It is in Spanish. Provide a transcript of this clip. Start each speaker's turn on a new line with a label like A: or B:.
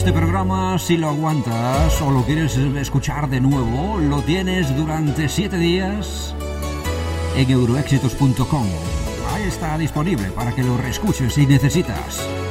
A: este programa, si lo aguantas o lo quieres escuchar de nuevo, lo tienes durante 7 días en euroéxitos.com. Ahí está disponible para que lo reescuches si necesitas.